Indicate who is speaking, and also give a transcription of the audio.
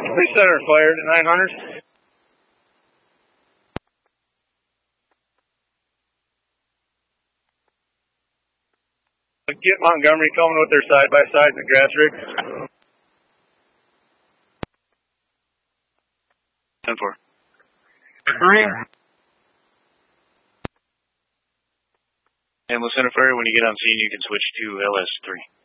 Speaker 1: Police center fired at 900. Get Montgomery coming with their side-by-side in the grass rig.
Speaker 2: 10-4. And Lieutenant Ferry, when you get on scene, you can switch to LS3.